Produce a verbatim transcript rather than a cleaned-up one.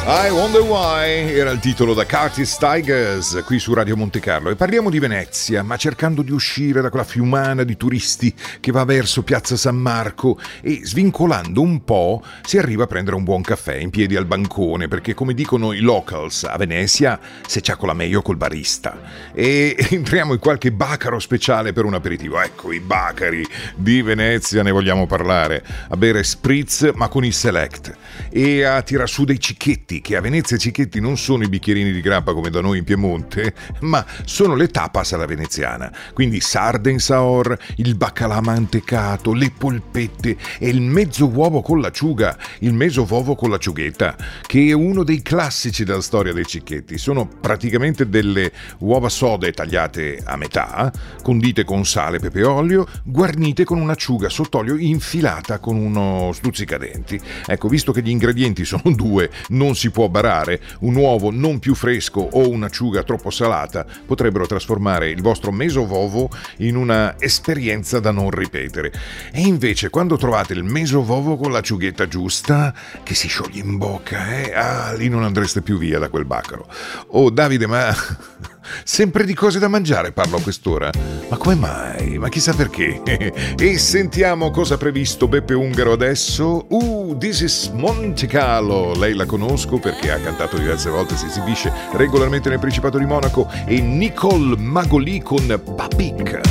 I Wonder Why era il titolo da Curtis Tigers qui su Radio Monte Carlo, e parliamo di Venezia, ma cercando di uscire da quella fiumana di turisti che va verso Piazza San Marco, e svincolando un po' si arriva a prendere un buon caffè in piedi al bancone, perché come dicono i locals a Venezia se ciacola meglio col barista, e entriamo in qualche bacaro speciale per un aperitivo. Ecco, i bacari di Venezia, ne vogliamo parlare, a bere spritz ma con il select e a tirar su dei cicchetti, che a Venezia i cicchetti non sono i bicchierini di grappa come da noi in Piemonte, ma sono le tapas alla veneziana. Quindi sarde in saor, il baccalà mantecato, le polpette e il mezzo uovo con l'acciuga, il meso uovo con l'acciughetta, che è uno dei classici della storia dei cicchetti. Sono praticamente delle uova sode tagliate a metà, condite con sale, pepe e olio, guarnite con un'acciuga sott'olio infilata con uno stuzzicadenti. Ecco, visto che gli ingredienti sono due, non si può barare. Un uovo non più fresco o un'acciuga troppo salata potrebbero trasformare il vostro mesovovo in una esperienza da non ripetere. E invece quando trovate il mesovovo con l'acciughetta giusta, che si scioglie in bocca, eh? Ah, lì non andreste più via da quel baccaro. Oh Davide, ma sempre di cose da mangiare parlo a quest'ora? Ma come mai? Ma chissà perché. E sentiamo cosa ha previsto Beppe Ungaro adesso. Uh, This is Monte Carlo. Lei la conosco perché ha cantato diverse volte, si esibisce regolarmente nel Principato di Monaco. E Nicole Magoli con Papik.